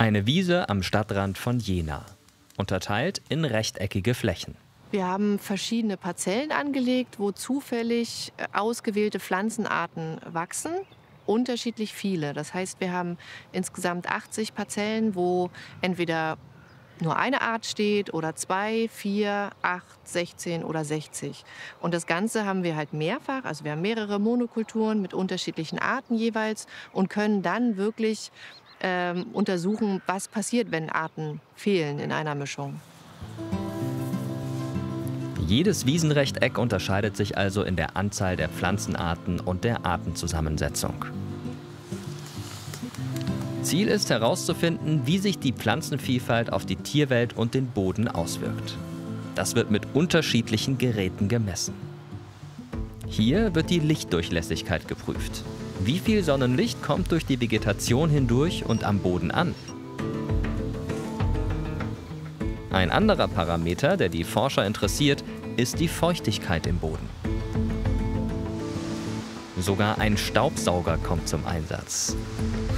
Eine Wiese am Stadtrand von Jena, unterteilt in rechteckige Flächen. Wir haben verschiedene Parzellen angelegt, wo zufällig ausgewählte Pflanzenarten wachsen, unterschiedlich viele. Das heißt, wir haben insgesamt 80 Parzellen, wo entweder nur eine Art steht oder 2, 4, 8, 16 oder 60. Und das Ganze haben wir halt mehrfach, also wir haben mehrere Monokulturen mit unterschiedlichen Arten jeweils und können dann wirklich untersuchen, was passiert, wenn Arten fehlen in einer Mischung. Jedes Wiesenrechteck unterscheidet sich also in der Anzahl der Pflanzenarten und der Artenzusammensetzung. Ziel ist herauszufinden, wie sich die Pflanzenvielfalt auf die Tierwelt und den Boden auswirkt. Das wird mit unterschiedlichen Geräten gemessen. Hier wird die Lichtdurchlässigkeit geprüft. Wie viel Sonnenlicht kommt durch die Vegetation hindurch und am Boden an? Ein anderer Parameter, der die Forscher interessiert, ist die Feuchtigkeit im Boden. Sogar ein Staubsauger kommt zum Einsatz.